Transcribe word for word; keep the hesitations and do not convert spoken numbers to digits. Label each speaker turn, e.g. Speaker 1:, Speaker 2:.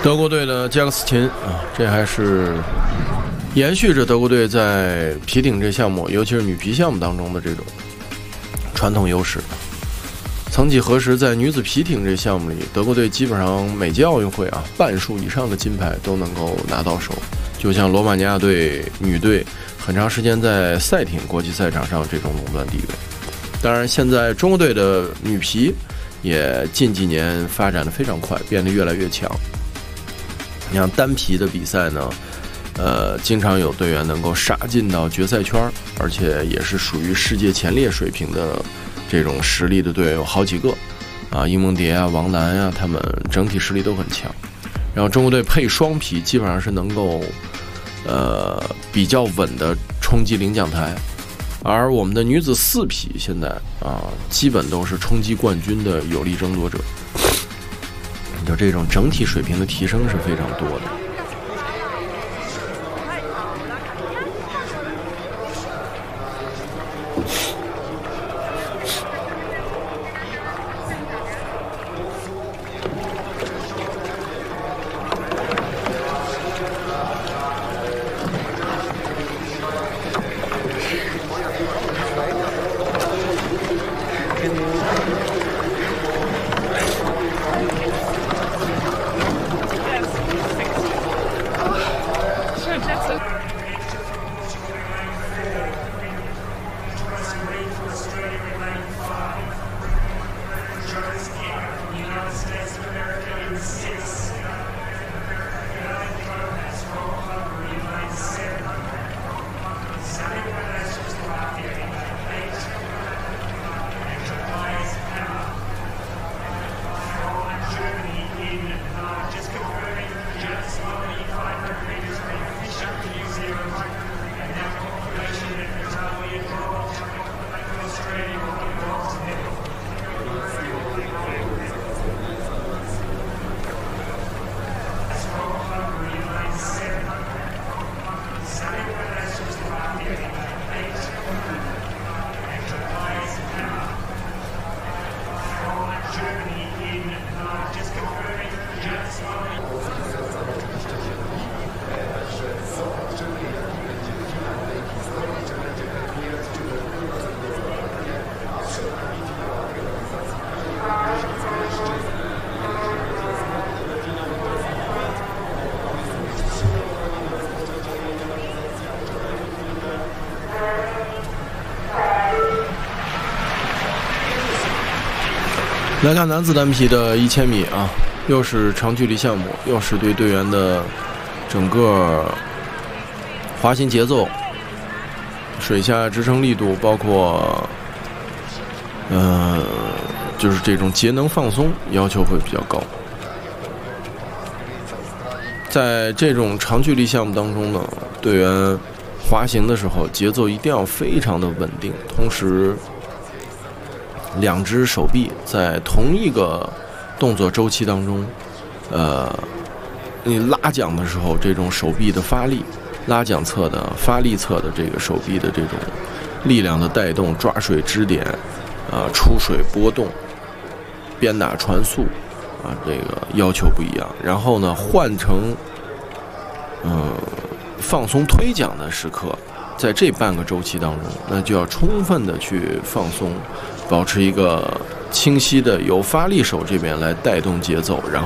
Speaker 1: 德国队的加克斯琴啊，这还是延续着德国队在皮艇这项目，尤其是女皮项目当中的这种传统优势。曾几何时，在女子皮艇这项目里，德国队基本上每届奥运会啊，半数以上的金牌都能够拿到手。就像罗马尼亚队女队很长时间在赛艇国际赛场上这种垄断地位。当然，现在中国队的女皮也近几年发展的非常快，变得越来越强。你像单皮的比赛呢，呃，经常有队员能够杀进到决赛圈，而且也是属于世界前列水平的这种实力的队员有好几个，啊，英梦蝶啊、王楠啊，他们整体实力都很强。然后中国队配双皮，基本上是能够，呃，比较稳的冲击领奖台。而我们的女子四皮现在啊，基本都是冲击冠军的有力争夺者。就这种整体水平的提升是非常多的。来看男子单皮的一千米啊，又是长距离项目，又是对队员的整个滑行节奏、水下支撑力度，包括呃，就是这种节能放松要求会比较高。在这种长距离项目当中呢，队员滑行的时候节奏一定要非常的稳定，同时两只手臂在同一个动作周期当中，呃，你拉桨的时候，这种手臂的发力，拉桨侧的发力侧的这个手臂的这种力量的带动，抓水支点，啊、呃，出水波动，鞭打传速，啊，这个要求不一样。然后呢，换成嗯、呃、放松推桨的时刻，在这半个周期当中，那就要充分的去放松。保持一个清晰的由发力手这边来带动节奏，然后